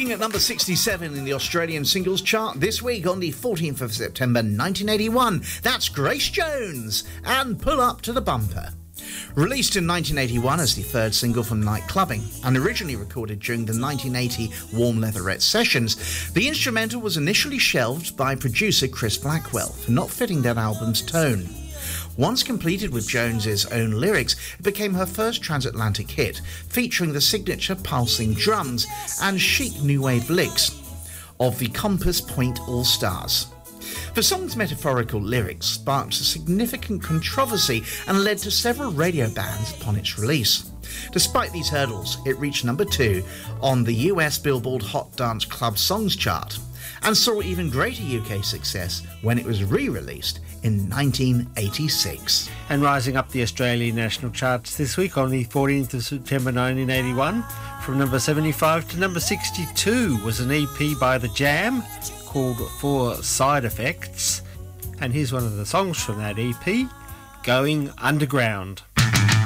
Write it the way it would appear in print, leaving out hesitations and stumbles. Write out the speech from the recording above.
Peaking at number 67 in the Australian singles chart this week on the 14th of September 1981. That's Grace Jones and Pull Up to the Bumper. Released in 1981 as the third single from Night Clubbing and originally recorded during the 1980 Warm Leatherette sessions, the instrumental was initially shelved by producer Chris Blackwell for not fitting that album's tone. Once completed with Jones's own lyrics, it became her first transatlantic hit, featuring the signature pulsing drums and chic new wave licks of the Compass Point All-Stars. The song's metaphorical lyrics sparked a significant controversy and led to several radio bans upon its release. Despite these hurdles, it reached number 2 on the US Billboard Hot Dance Club Songs chart and saw even greater UK success when it was re-released in 1986. And rising up the Australian national charts this week on the 14th of September 1981, from number 75 to number 62 was an EP by The Jam called For Side Effects. And here's one of the songs from that EP, Going Underground.